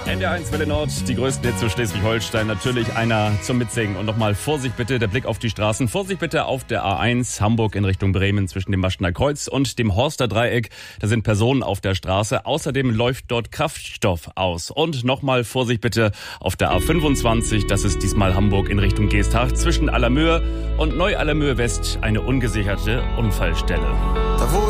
NDR1 Welle Nord, die größten Hits zu Schleswig-Holstein. Natürlich einer zum Mitsingen. Und nochmal Vorsicht bitte, der Blick auf die Straßen. Vorsicht bitte auf der A1 Hamburg in Richtung Bremen zwischen dem Maschner Kreuz und dem Horster Dreieck. Da sind Personen auf der Straße. Außerdem läuft dort Kraftstoff aus. Und nochmal Vorsicht bitte auf der A25. Das ist diesmal Hamburg in Richtung Geesthacht zwischen Allermöhe und Neu-Allermöhe West. Eine ungesicherte Unfallstelle.